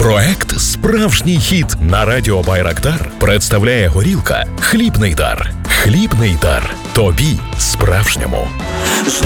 Проект «Справжній хіт» на радіо Байрактар представляє горілка «Хлібний дар». «Хлібний дар» тобі справжньому.